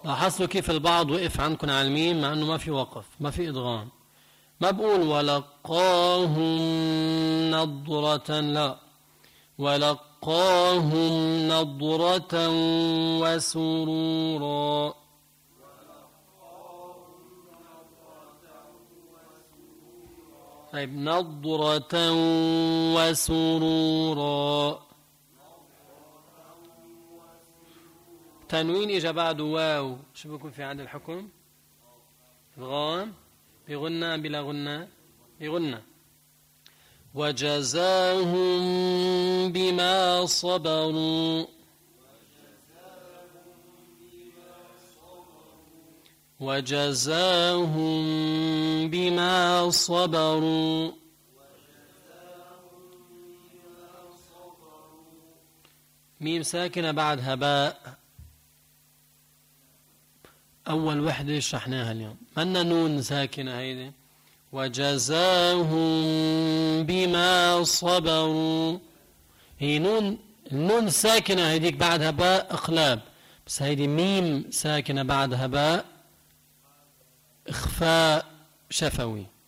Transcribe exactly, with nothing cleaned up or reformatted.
لاحظتوا كيف البعض وقف عندكم على الميم مع انه ما في وقف، ما في ادغام. ما بقول ولقاهم نضرة، لا، ولقاهم نضرة وسرورا. طيب نضرة وسرورا. تنوين اجى بعده واو، شو بيكون في عند الحكم؟ ادغام بغنى بلا غنى؟ بغنى. وجزاهم بما صبروا، وجزاهم بما صبروا. ميم ساكنة بعدها باء، أول وحدة شرحناها اليوم. منا نون ساكنة هيدي. وجزاهم بما صبروا، هي نون، النون الساكنة هيديك بعدها باء إقلاب، بس هيدي ميم ساكنة بعدها باء إخفاء شفوي.